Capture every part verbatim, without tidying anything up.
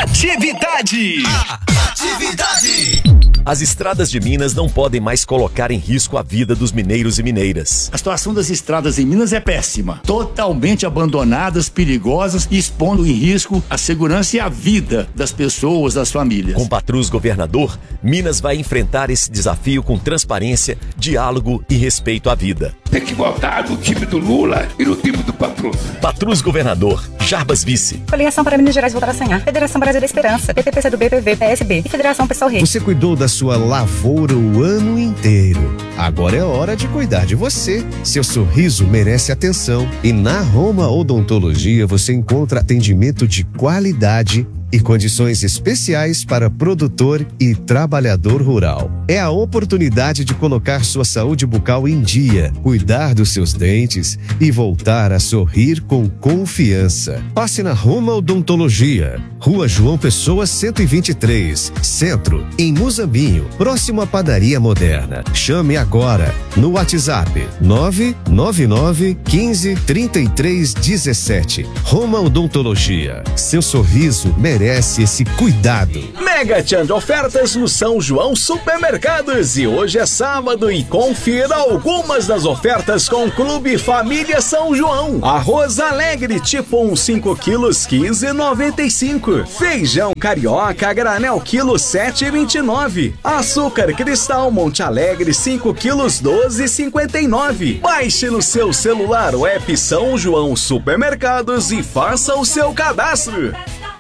Atividade! Atividade! As estradas de Minas não podem mais colocar em risco a vida dos mineiros e mineiras. A situação das estradas em Minas é péssima. Totalmente abandonadas, perigosas e expondo em risco a segurança e a vida das pessoas, das famílias. Com Patrus governador, Minas vai enfrentar esse desafio com transparência, diálogo e respeito à vida. Tem que votar no time do Lula e no time do Patrus. Patrus governador, Jarbas vice. Coligação para Minas Gerais voltar a sonhar. Federação Brasil da Esperança, P T, P C do B, P V, P S B e Federação Pessoal Rei. Você cuidou da sua lavoura o ano inteiro. Agora é hora de cuidar de você. Seu sorriso merece atenção. E na Roma Odontologia você encontra atendimento de qualidade e condições especiais para produtor e trabalhador rural. É a oportunidade de colocar sua saúde bucal em dia, cuidar dos seus dentes e voltar a sorrir com confiança. Passe na Roma Odontologia, Rua João Pessoa cento e vinte e três, Centro, em Muzambinho, próximo à Padaria Moderna. Chame agora no WhatsApp nove nove nove, quinze, trinta e três, dezessete. Roma Odontologia. Seu sorriso merece Merece esse cuidado. Mega Tchan de ofertas no São João Supermercados e hoje é sábado e confira algumas das ofertas com Clube Família São João. Arroz Alegre tipo um cinco quilos quinze e noventa e cinco. Feijão carioca granel quilo sete e vinte e nove. Açúcar cristal Monte Alegre cinco quilos doze e cinquenta e nove. Baixe no seu celular o app São João Supermercados e faça o seu cadastro.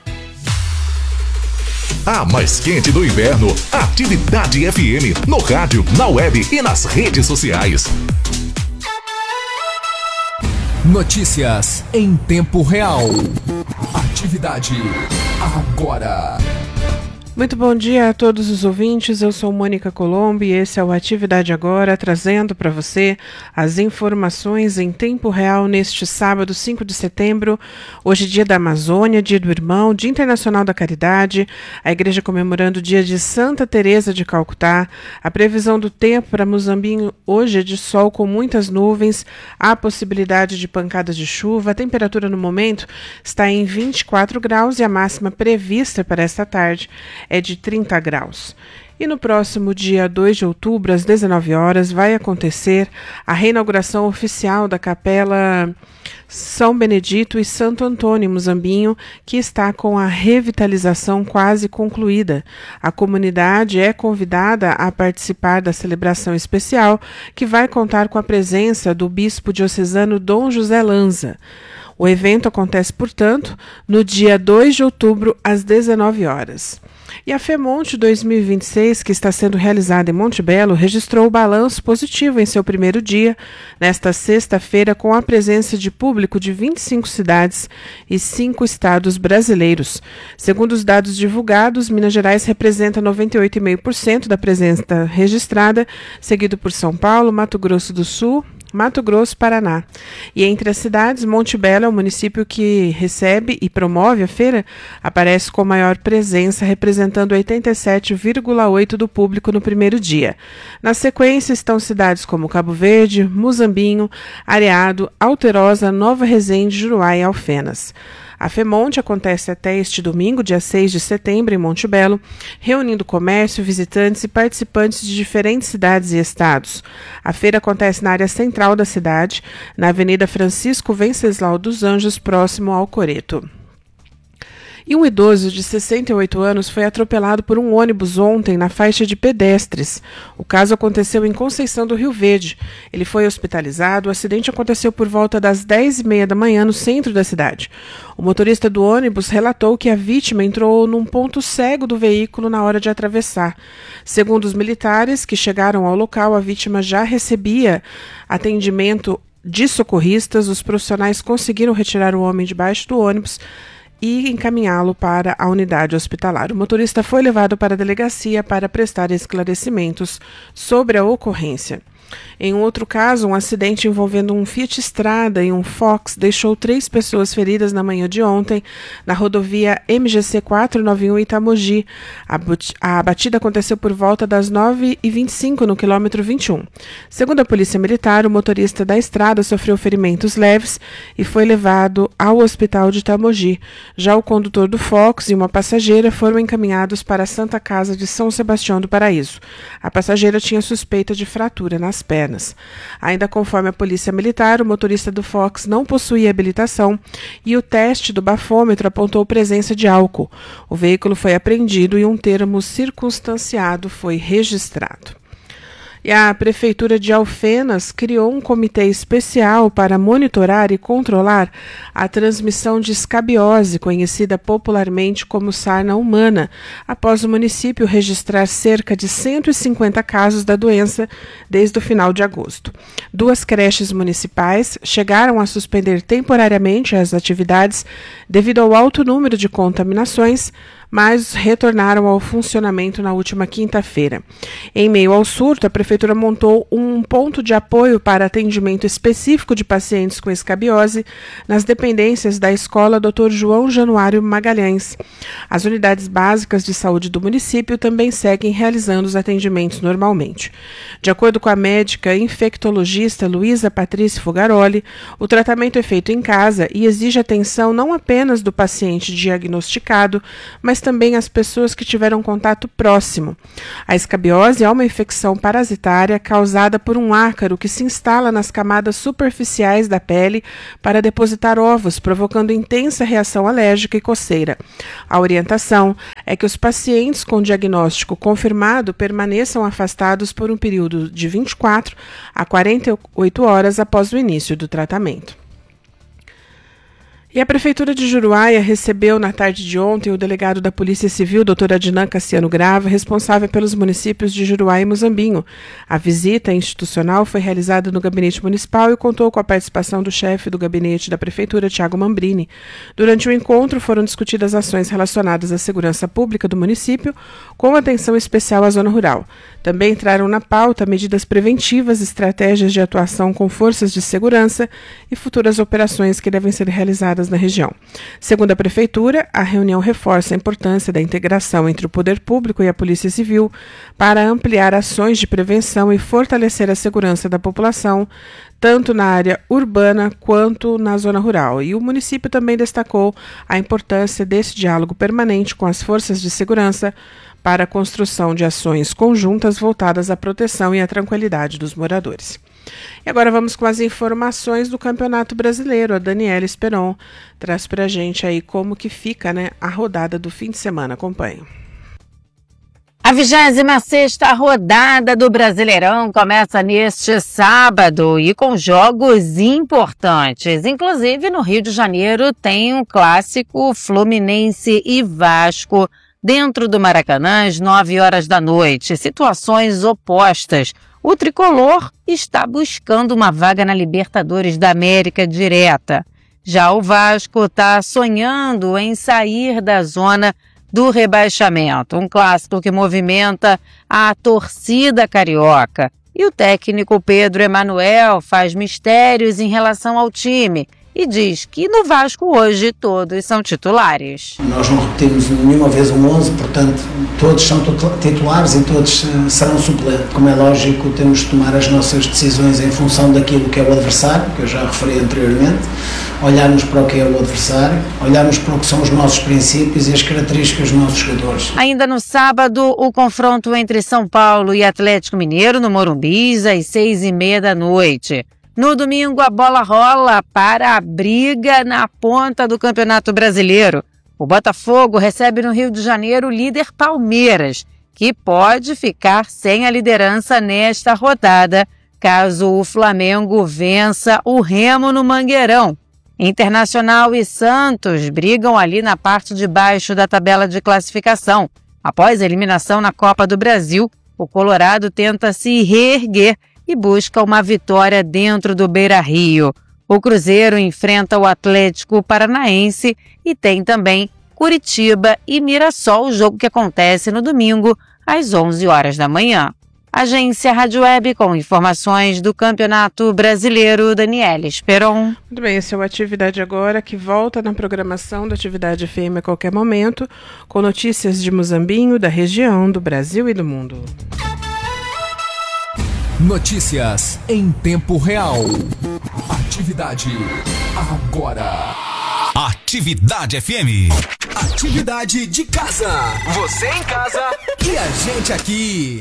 A mais quente do inverno, Atividade F M, no rádio, na web e nas redes sociais. Notícias em tempo real. Atividade agora. Muito bom dia a todos os ouvintes, eu sou Mônica Colombo e esse é o Atividade Agora, trazendo para você as informações em tempo real neste sábado, cinco de setembro, hoje dia da Amazônia, dia do Irmão, dia internacional da Caridade, a igreja comemorando o dia de Santa Teresa de Calcutá, a previsão do tempo para Muzambinho hoje é de sol com muitas nuvens, há possibilidade de pancadas de chuva, a temperatura no momento está em vinte e quatro graus e a máxima prevista para esta tarde é de trinta graus. E no próximo dia dois de outubro, às dezenove horas, vai acontecer a reinauguração oficial da Capela São Benedito e Santo Antônio, em Muzambinho, que está com a revitalização quase concluída. A comunidade é convidada a participar da celebração especial, que vai contar com a presença do bispo diocesano Dom José Lanza. O evento acontece, portanto, no dia dois de outubro, às dezenove horas. E a FEMonte dois mil e vinte e seis, que está sendo realizada em Monte Belo, registrou o balanço positivo em seu primeiro dia, nesta sexta-feira, com a presença de público de vinte e cinco cidades e cinco estados brasileiros. Segundo os dados divulgados, Minas Gerais representa noventa e oito vírgula cinco por cento da presença registrada, seguido por São Paulo, Mato Grosso do Sul, Mato Grosso, Paraná. E entre as cidades, Monte Belo é o município que recebe e promove a feira, aparece com maior presença, representando oitenta e sete vírgula oito por cento do público no primeiro dia. Na sequência estão cidades como Cabo Verde, Muzambinho, Areado, Alterosa, Nova Resende, Juruá e Alfenas. A FEMonte acontece até este domingo, dia seis de setembro, em Monte Belo, reunindo comércio, visitantes e participantes de diferentes cidades e estados. A feira acontece na área central da cidade, na Avenida Francisco Venceslau dos Anjos, próximo ao Coreto. E um idoso de sessenta e oito anos foi atropelado por um ônibus ontem na faixa de pedestres. O caso aconteceu em Conceição do Rio Verde. Ele foi hospitalizado. O acidente aconteceu por volta das dez e meia da manhã no centro da cidade. O motorista do ônibus relatou que a vítima entrou num ponto cego do veículo na hora de atravessar. Segundo os militares que chegaram ao local, a vítima já recebia atendimento de socorristas. Os profissionais conseguiram retirar o homem debaixo do ônibus e encaminhá-lo para a unidade hospitalar. O motorista foi levado para a delegacia para prestar esclarecimentos sobre a ocorrência. Em um outro caso, um acidente envolvendo um Fiat Strada e um Fox deixou três pessoas feridas na manhã de ontem na rodovia M G C quatrocentos e noventa e um Itamogi. A, a batida aconteceu por volta das nove e vinte e cinco no quilômetro vinte e um. Segundo a Polícia Militar, o motorista da estrada sofreu ferimentos leves e foi levado ao hospital de Itamogi. Já o condutor do Fox e uma passageira foram encaminhados para a Santa Casa de São Sebastião do Paraíso. A passageira tinha suspeita de fratura nas pernas. Ainda conforme a Polícia Militar, o motorista do Fox não possuía habilitação e o teste do bafômetro apontou presença de álcool. O veículo foi apreendido e um termo circunstanciado foi registrado. E a Prefeitura de Alfenas criou um comitê especial para monitorar e controlar a transmissão de escabiose, conhecida popularmente como sarna humana, após o município registrar cerca de cento e cinquenta casos da doença desde o final de agosto. Duas creches municipais chegaram a suspender temporariamente as atividades devido ao alto número de contaminações, mas retornaram ao funcionamento na última quinta-feira. Em meio ao surto, a Prefeitura montou um ponto de apoio para atendimento específico de pacientes com escabiose nas dependências da Escola doutor João Januário Magalhães. As unidades básicas de saúde do município também seguem realizando os atendimentos normalmente. De acordo com a médica infectologista Luísa Patrícia Fogaroli, o tratamento é feito em casa e exige atenção não apenas do paciente diagnosticado, mas também as pessoas que tiveram contato próximo. A escabiose é uma infecção parasitária causada por um ácaro que se instala nas camadas superficiais da pele para depositar ovos, provocando intensa reação alérgica e coceira. A orientação é que os pacientes com diagnóstico confirmado permaneçam afastados por um período de vinte e quatro a quarenta e oito horas após o início do tratamento. E a Prefeitura de Juruáia recebeu na tarde de ontem o delegado da Polícia Civil, doutor Adnan Cassiano Grava, responsável pelos municípios de Juruáia e Muzambinho. A visita institucional foi realizada no gabinete municipal e contou com a participação do chefe do gabinete da Prefeitura, Tiago Mambrini. Durante o encontro foram discutidas ações relacionadas à segurança pública do município, com atenção especial à zona rural. Também entraram na pauta medidas preventivas, estratégias de atuação com forças de segurança e futuras operações que devem ser realizadas na região. Segundo a Prefeitura, a reunião reforça a importância da integração entre o poder público e a Polícia Civil para ampliar ações de prevenção e fortalecer a segurança da população, tanto na área urbana quanto na zona rural. E o município também destacou a importância desse diálogo permanente com as forças de segurança para a construção de ações conjuntas voltadas à proteção e à tranquilidade dos moradores. E agora vamos com as informações do Campeonato Brasileiro. A Daniela Esperon traz para a gente aí como que fica, né, a rodada do fim de semana. Acompanhe. A vigésima sexta rodada do Brasileirão começa neste sábado e com jogos importantes. Inclusive no Rio de Janeiro tem um clássico Fluminense e Vasco dentro do Maracanã às nove horas da noite. Situações opostas. O tricolor está buscando uma vaga na Libertadores da América direta. Já o Vasco está sonhando em sair da zona do rebaixamento, um clássico que movimenta a torcida carioca. E o técnico Pedro Emanuel faz mistérios em relação ao time e diz que no Vasco hoje todos são titulares. Nós não repetimos nenhuma vez um onze, portanto todos são titulares e todos serão suplentes. Como é lógico, temos de tomar as nossas decisões em função daquilo que é o adversário, que eu já referi anteriormente, olharmos para o que é o adversário, olharmos para o que são os nossos princípios e as características dos nossos jogadores. Ainda no sábado, o confronto entre São Paulo e Atlético Mineiro no Morumbi às seis e meia da noite. No domingo, a bola rola para a briga na ponta do Campeonato Brasileiro. O Botafogo recebe no Rio de Janeiro o líder Palmeiras, que pode ficar sem a liderança nesta rodada, caso o Flamengo vença o Remo no Mangueirão. Internacional e Santos brigam ali na parte de baixo da tabela de classificação. Após a eliminação na Copa do Brasil, o Colorado tenta se reerguer e busca uma vitória dentro do Beira-Rio. O Cruzeiro enfrenta o Atlético Paranaense e tem também Curitiba e Mirassol, o jogo que acontece no domingo às onze horas da manhã. Agência Rádio Web com informações do Campeonato Brasileiro, Daniela Esperon. Muito bem, esse é o Atividade Agora, que volta na programação da Atividade F M a qualquer momento, com notícias de Muzambinho, da região, do Brasil e do mundo. Notícias em tempo real. Atividade Agora. Atividade F M. Atividade de casa. Você em casa e a gente aqui.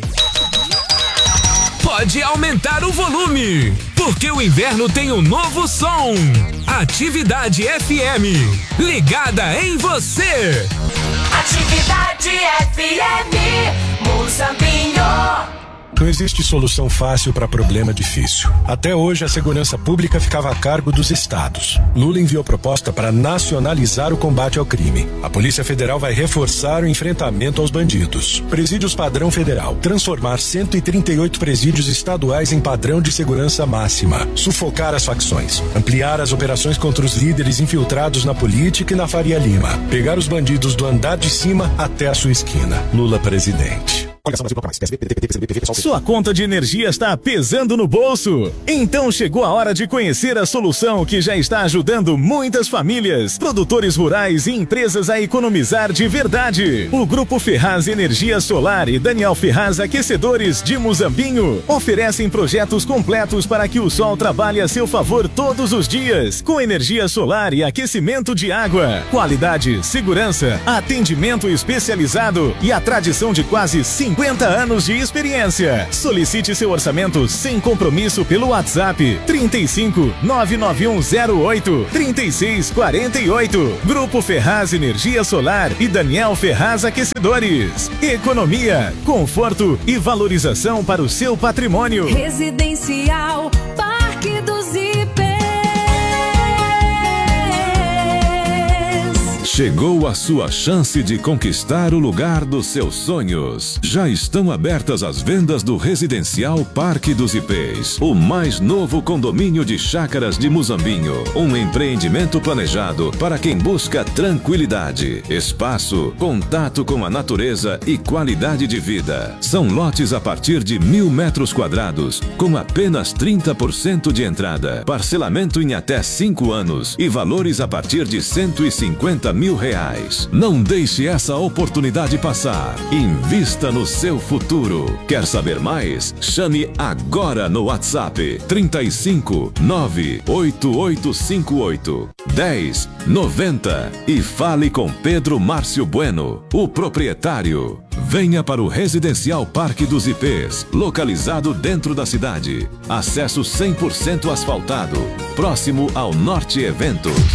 Pode aumentar o volume, porque o inverno tem um novo som. Atividade F M, ligada em você. Atividade F M, Muzambinho. Não existe solução fácil para problema difícil. Até hoje, a segurança pública ficava a cargo dos estados. Lula enviou proposta para nacionalizar o combate ao crime. A Polícia Federal vai reforçar o enfrentamento aos bandidos. Presídios padrão federal. Transformar cento e trinta e oito presídios estaduais em padrão de segurança máxima. Sufocar as facções. Ampliar as operações contra os líderes infiltrados na política e na Faria Lima. Pegar os bandidos do andar de cima até a sua esquina. Lula presidente. Sua conta de energia está pesando no bolso? Então chegou a hora de conhecer a solução que já está ajudando muitas famílias, produtores rurais e empresas a economizar de verdade. O Grupo Ferraz Energia Solar e Daniel Ferraz Aquecedores de Muzambinho oferecem projetos completos para que o sol trabalhe a seu favor todos os dias, com energia solar e aquecimento de água, qualidade, segurança, atendimento especializado e a tradição de quase cinquenta anos de experiência. Solicite seu orçamento sem compromisso pelo WhatsApp trinta e cinco, nove nove um zero oito, trinta e seis quarenta e oito. Grupo Ferraz Energia Solar e Daniel Ferraz Aquecedores. Economia, conforto e valorização para o seu patrimônio. Residencial Parque dos I Pês. Chegou a sua chance de conquistar o lugar dos seus sonhos. Já estão abertas as vendas do Residencial Parque dos I Pês, o mais novo condomínio de chácaras de Muzambinho. Um empreendimento planejado para quem busca tranquilidade, espaço, contato com a natureza e qualidade de vida. São lotes a partir de mil metros quadrados, com apenas trinta por cento de entrada, parcelamento em até cinco anos e valores a partir de cento e cinquenta mil reais. Não deixe essa oportunidade passar. Invista no seu futuro. Quer saber mais? Chame agora no WhatsApp trinta e cinco, nove oito oito cinco oito, dez noventa e fale com Pedro Márcio Bueno, o proprietário. Venha para o Residencial Parque dos I Pês, localizado dentro da cidade. Acesso cem por cento asfaltado, próximo ao Norte Eventos.